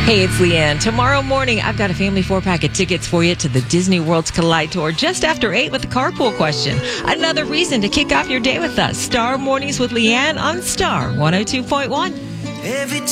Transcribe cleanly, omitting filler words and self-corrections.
Hey, it's Leanne. Tomorrow morning, I've got a family 4-pack of tickets for you to the Disney World's Collide Tour just after 8 with the carpool question. Another reason to kick off your day with us. Star Mornings with Leanne on Star 102.1.